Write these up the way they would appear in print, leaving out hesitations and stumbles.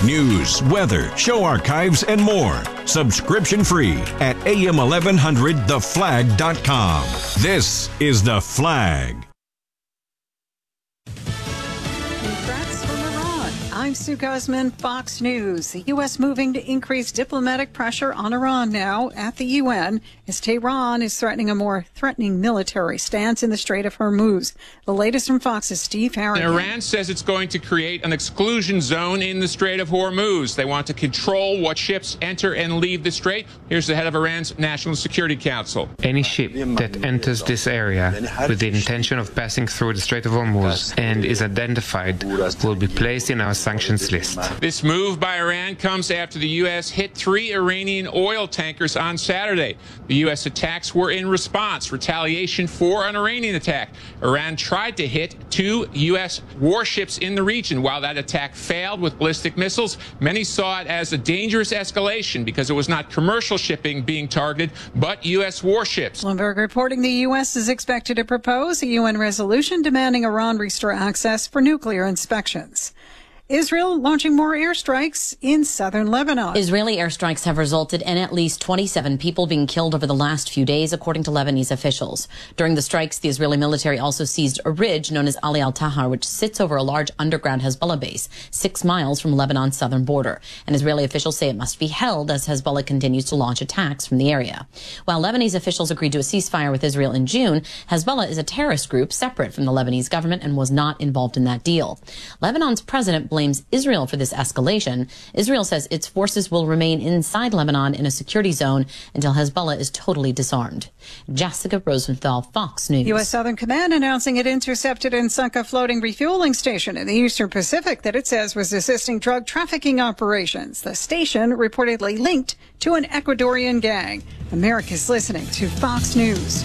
News, weather, show archives, and more. Subscription free at am1100theflag.com. This is The Flag. I'm Sue Guzman, Fox News. The U.S. moving to increase diplomatic pressure on Iran now at the UN as Tehran is threatening a more threatening military stance in the Strait of Hormuz. The latest from Fox's Steve Harrigan. Iran says it's going to create an exclusion zone in the Strait of Hormuz. They want to control what ships enter and leave the strait. Here's the head of Iran's National Security Council. Any ship that enters this area with the intention of passing through the Strait of Hormuz and is identified will be placed in our sanctions list. This move by Iran comes after the U.S. hit 3 Iranian oil tankers on Saturday. The U.S. attacks were in response, retaliation for an Iranian attack. Iran tried to hit 2 U.S. warships in the region. While that attack failed with ballistic missiles, many saw it as a dangerous escalation because it was not commercial shipping being targeted, but U.S. warships. Bloomberg reporting the U.S. is expected to propose a UN resolution demanding Iran restore access for nuclear inspections. Israel launching more airstrikes in southern Lebanon. Israeli airstrikes have resulted in at least 27 people being killed over the last few days, according to Lebanese officials. During the strikes, the Israeli military also seized a ridge known as Ali al-Tahar, which sits over a large underground Hezbollah base 6 miles from Lebanon's southern border. And Israeli officials say it must be held as Hezbollah continues to launch attacks from the area. While Lebanese officials agreed to a ceasefire with Israel in June, Hezbollah is a terrorist group separate from the Lebanese government and was not involved in that deal. Lebanon's president blames Israel for this escalation. Israel says its forces will remain inside Lebanon in a security zone until Hezbollah is totally disarmed. Jessica Rosenthal, Fox News. U.S. Southern Command announcing it intercepted and sunk a floating refueling station in the Eastern Pacific that it says was assisting drug trafficking operations. The station reportedly linked to an Ecuadorian gang. America's listening to Fox News.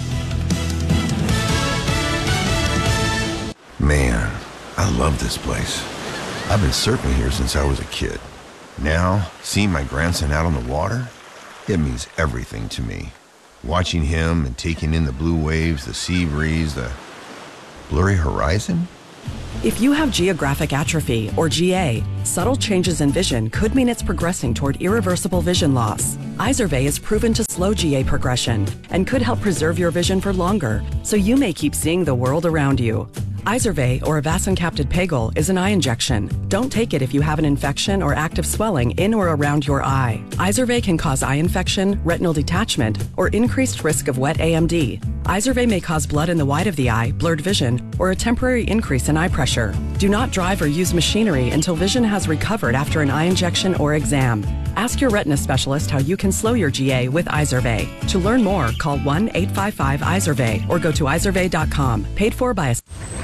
Man, I love this place. I've been surfing here since I was a kid. Now, seeing my grandson out on the water, it means everything to me. Watching him and taking in the blue waves, the sea breeze, the blurry horizon. If you have geographic atrophy, or GA, subtle changes in vision could mean it's progressing toward irreversible vision loss. Izervay is proven to slow GA progression and could help preserve your vision for longer, so you may keep seeing the world around you. Izervay, or avacincaptad pegol, is an eye injection. Don't take it if you have an infection or active swelling in or around your eye. Izervay can cause eye infection, retinal detachment, or increased risk of wet AMD. Izervay may cause blood in the white of the eye, blurred vision, or a temporary increase in eye pressure. Do not drive or use machinery until vision has recovered after an eye injection or exam. Ask your retina specialist how you can slow your GA with Izervay. To learn more, call 1-855-IZERVAY or go to izervay.com. Paid for by a...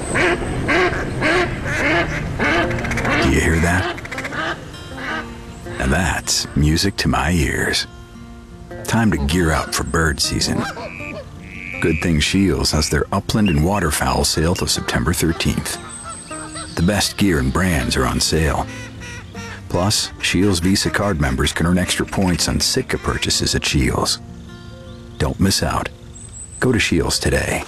Do you hear that? Now that's music to my ears. Time to gear up for bird season. Good thing Shields has their upland and waterfowl sale till September 13th. The best gear and brands are on sale. Plus, Shields Visa card members can earn extra points on Sitka purchases at Shields. Don't miss out. Go to Shields today.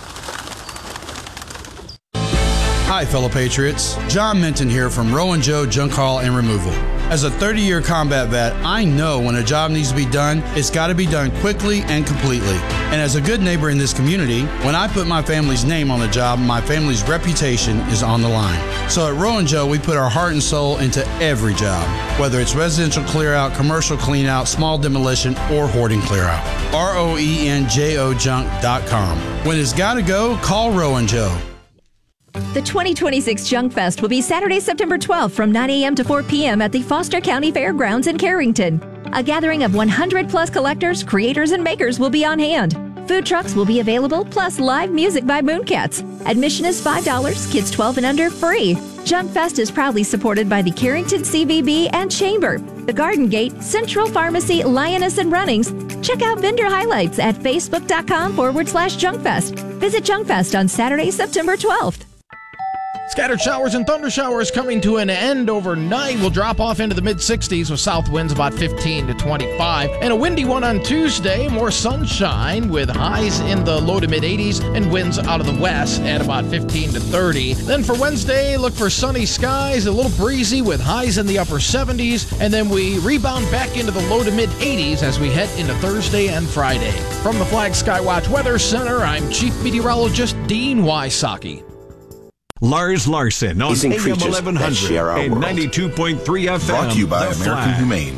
Hi, fellow Patriots. John Minton here from Rowan Joe Junk Haul and Removal. As a 30-year combat vet, I know when a job needs to be done, it's got to be done quickly and completely. And as a good neighbor in this community, when I put my family's name on a job, my family's reputation is on the line. So at Rowan Joe, we put our heart and soul into every job, whether it's residential clear out, commercial clean out, small demolition, or hoarding clear out. ROENJOjunk.com. When it's got to go, call Rowan Joe. The 2026 Junk Fest will be Saturday, September 12th from 9 a.m. to 4 p.m. at the Foster County Fairgrounds in Carrington. A gathering of 100-plus collectors, creators, and makers will be on hand. Food trucks will be available, plus live music by Mooncats. Admission is $5, kids 12 and under free. Junk Fest is proudly supported by the Carrington CVB and Chamber, the Garden Gate, Central Pharmacy, Lioness and Runnings. Check out vendor highlights at facebook.com/JunkFest. Visit Junk Fest on Saturday, September 12th. Scattered showers and thunder showers coming to an end overnight. We'll drop off into the mid-60s with south winds about 15 to 25. And a windy one on Tuesday. More sunshine with highs in the low to mid-80s and winds out of the west at about 15 to 30. Then for Wednesday, look for sunny skies, a little breezy with highs in the upper 70s. And then we rebound back into the low to mid-80s as we head into Thursday and Friday. From the Flag Skywatch Weather Center, I'm Chief Meteorologist Dean Wysocki. Lars Larson on AM 1100 and 92.3 FM. Brought to you by American Humane.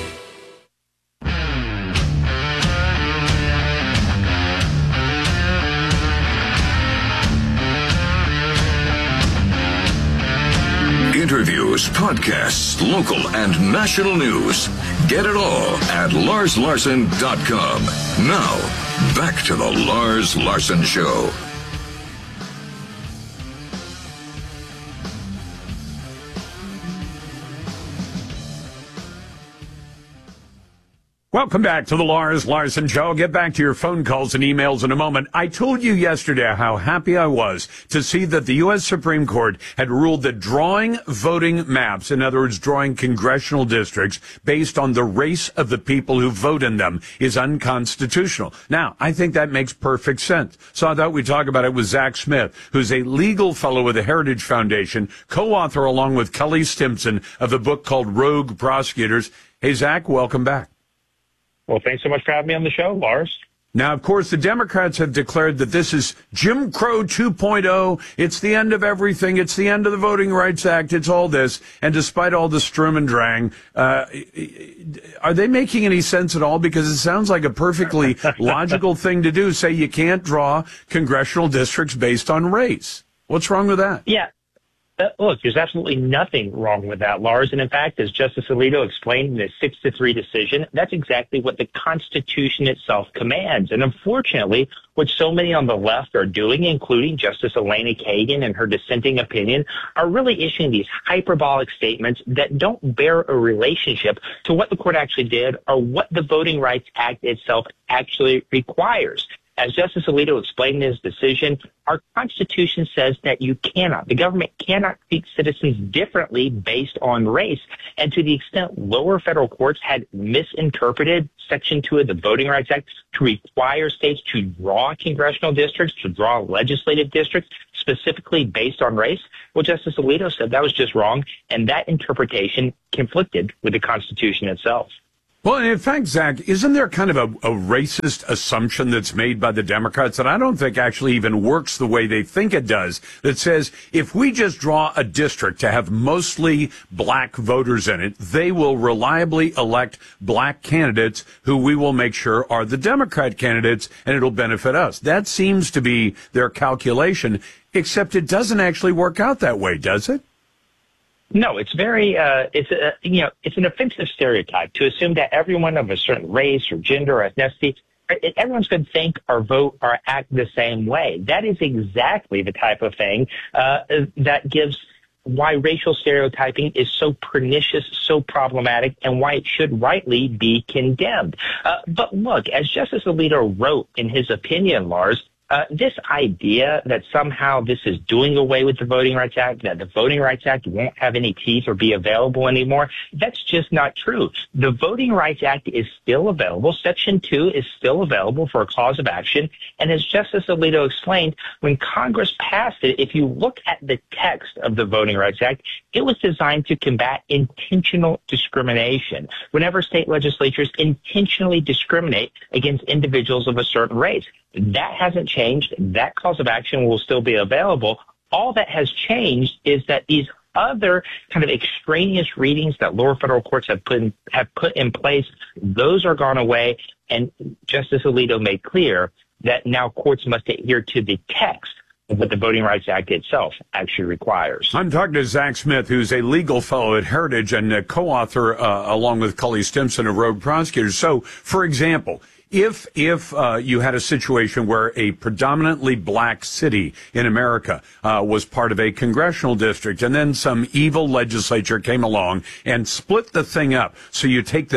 Interviews, podcasts, local and national news. Get it all at LarsLarson.com. Now, back to the Lars Larson Show. Welcome back to the Lars Larson Show. I'll get back to your phone calls and emails in a moment. I told you yesterday how happy I was to see that the U.S. Supreme Court had ruled that drawing voting maps, in other words, drawing congressional districts based on the race of the people who vote in them, is unconstitutional. Now, I think that makes perfect sense. So I thought we'd talk about it with Zach Smith, who's a legal fellow with the Heritage Foundation, co-author along with Kelly Stimson of the book called Rogue Prosecutors. Hey, Zach, welcome back. Well, thanks so much for having me on the show, Lars. Now, of course, the Democrats have declared that this is Jim Crow 2.0. It's the end of everything. It's the end of the Voting Rights Act. It's all this. And despite all the Sturm and Drang, are they making any sense at all? Because it sounds like a perfectly logical thing to do. Say you can't draw congressional districts based on race. What's wrong with that? Yeah. Look, there's absolutely nothing wrong with that, Lars. And in fact, as Justice Alito explained in his 6-3 decision, that's exactly what the Constitution itself commands. And unfortunately, what so many on the left are doing, including Justice Elena Kagan and her dissenting opinion, are really issuing these hyperbolic statements that don't bear a relationship to what the court actually did or what the Voting Rights Act itself actually requires. As Justice Alito explained in his decision, our Constitution says that the government cannot treat citizens differently based on race. And to the extent lower federal courts had misinterpreted Section 2 of the Voting Rights Act to require states to draw congressional districts, to draw legislative districts, specifically based on race, well, Justice Alito said that was just wrong, and that interpretation conflicted with the Constitution itself. Well, and in fact, Zach, isn't there kind of a racist assumption that's made by the Democrats that I don't think actually even works the way they think it does, that says if we just draw a district to have mostly black voters in it, they will reliably elect black candidates who we will make sure are the Democrat candidates, and it'll benefit us. That seems to be their calculation, except it doesn't actually work out that way, does it? No, it's very, it's an offensive stereotype to assume that everyone of a certain race or gender or ethnicity, everyone's going to think or vote or act the same way. That is exactly the type of thing that gives why racial stereotyping is so pernicious, so problematic, and why it should rightly be condemned. But look, as Justice Alito wrote in his opinion, Lars, this idea that somehow this is doing away with the Voting Rights Act, that the Voting Rights Act won't have any teeth or be available anymore, that's just not true. The Voting Rights Act is still available. Section 2 is still available for a cause of action. And as Justice Alito explained, when Congress passed it, if you look at the text of the Voting Rights Act, it was designed to combat intentional discrimination. Whenever state legislatures intentionally discriminate against individuals of a certain race, that hasn't changed. That cause of action will still be available. All that has changed is that these other kind of extraneous readings that lower federal courts have put in place, those are gone away. And Justice Alito made clear that now courts must adhere to the text of what the Voting Rights Act itself actually requires. I'm talking to Zach Smith, who's a legal fellow at Heritage and a co-author along with Kelly Stimson of Rogue Prosecutors. So, for example, if you had a situation where a predominantly black city in America was part of a congressional district, and then some evil legislature came along and split the thing up, so you take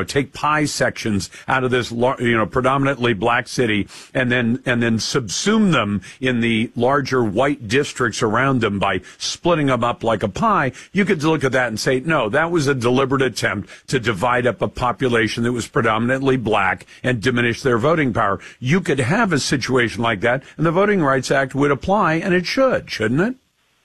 pie sections out of this predominantly black city, and then subsume them in the larger white districts around them by splitting them up like a pie, you could look at that and say, no, that was a deliberate attempt to divide up a population that was predominantly black and diminish their voting power. You could have a situation like that, and the Voting Rights Act would apply, and it should, shouldn't it?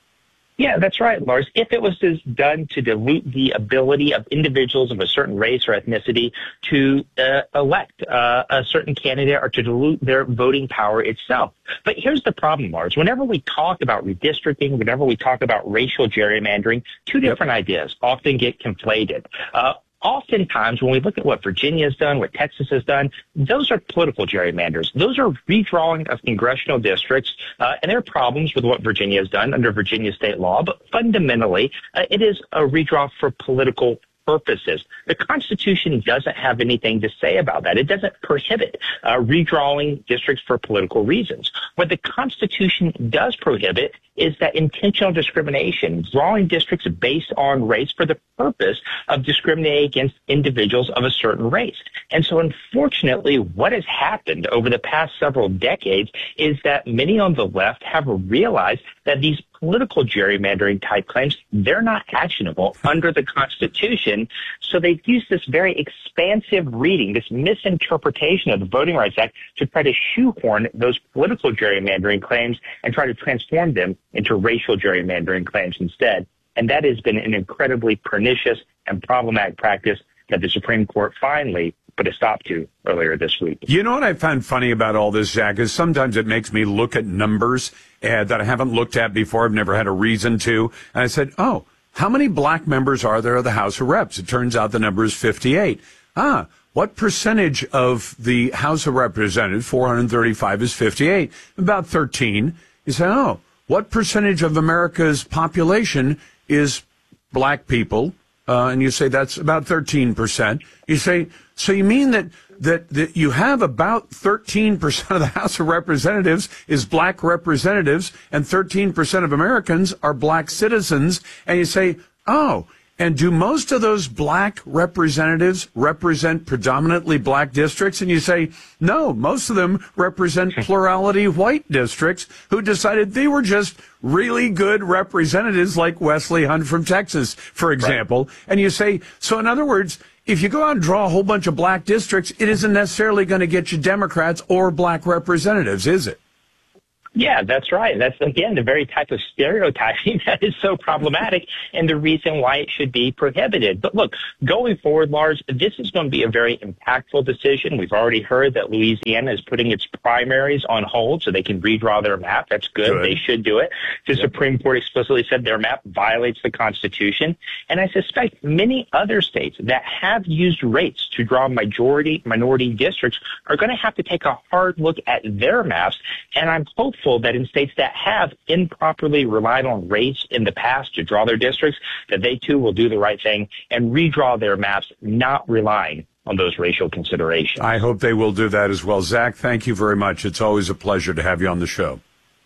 Yeah, that's right, Lars. If it was done to dilute the ability of individuals of a certain race or ethnicity to elect a certain candidate, or to dilute their voting power itself. But here's the problem, Lars. Whenever we talk about redistricting, whenever we talk about racial gerrymandering, two different ideas often get conflated. Oftentimes, when we look at what Virginia has done, what Texas has done, those are political gerrymanders. Those are redrawing of congressional districts, and there are problems with what Virginia has done under Virginia state law, but fundamentally, it is a redraw for political purposes. The Constitution doesn't have anything to say about that. It doesn't prohibit redrawing districts for political reasons. What the Constitution does prohibit is that intentional discrimination, drawing districts based on race for the purpose of discriminating against individuals of a certain race. And so, unfortunately, what has happened over the past several decades is that many on the left have realized that these political gerrymandering type claims, they're not actionable under the Constitution. So they've used this very expansive reading, this misinterpretation of the Voting Rights Act, to try to shoehorn those political gerrymandering claims and try to transform them into racial gerrymandering claims instead. And that has been an incredibly pernicious and problematic practice that the Supreme Court finally put a stop to earlier this week. You know what I found funny about all this, Zach, is sometimes it makes me look at numbers that I haven't looked at before. I've never had a reason to. And I said, oh, how many black members are there of the House of Reps? It turns out the number is 58. What percentage of the House of Representatives, 435, is 58? About 13. You say, oh, what percentage of America's population is black people? And you say that's about 13%. You say, so you mean that you have about 13% of the House of Representatives is black representatives, and 13% of Americans are black citizens, and you say, oh, and do most of those black representatives represent predominantly black districts? And you say, no, most of them represent plurality white districts who decided they were just really good representatives, like Wesley Hunt from Texas, for example. Right. And you say, so in other words, if you go out and draw a whole bunch of black districts, it isn't necessarily going to get you Democrats or black representatives, is it? Yeah, that's right. That's, again, the very type of stereotyping that is so problematic and the reason why it should be prohibited. But look, going forward, Lars, this is going to be a very impactful decision. We've already heard that Louisiana is putting its primaries on hold so they can redraw their map. That's good. They should do it. The Supreme Court explicitly said their map violates the Constitution. And I suspect many other states that have used race to draw minority districts are going to have to take a hard look at their maps. And I'm hopeful that in states that have improperly relied on race in the past to draw their districts, that they too will do the right thing and redraw their maps, not relying on those racial considerations. I hope they will do that as well. Zach, thank you very much. It's always a pleasure to have you on the show.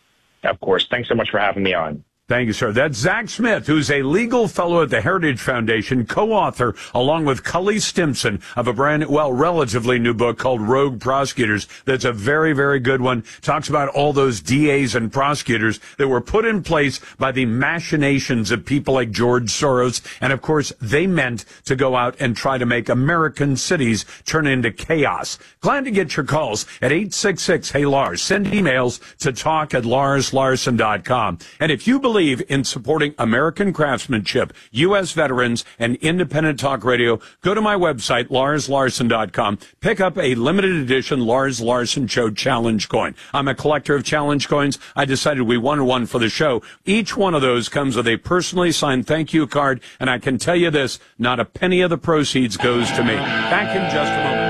Of course. Thanks so much for having me on. Thank you, sir. That's Zach Smith, who's a legal fellow at the Heritage Foundation, co-author, along with Cully Stimson, of a relatively new book called Rogue Prosecutors. That's a very, very good one. Talks about all those DAs and prosecutors that were put in place by the machinations of people like George Soros. And, of course, they meant to go out and try to make American cities turn into chaos. Glad to get your calls at 866-HEY-LARS. Send emails to talk@LarsLarson.com. And if you believe in supporting American craftsmanship, U.S. veterans, and independent talk radio, go to my website, LarsLarson.com. Pick up a limited edition Lars Larson Show challenge coin. I'm a collector of challenge coins. I decided we wanted one for the show. Each one of those comes with a personally signed thank you card, and I can tell you this, not a penny of the proceeds goes to me. Back in just a moment.